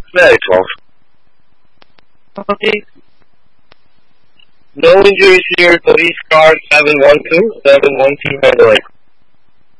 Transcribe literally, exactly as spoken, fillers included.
Very close. Okay. No injuries here. Police car seven one two. seven one two, by the way.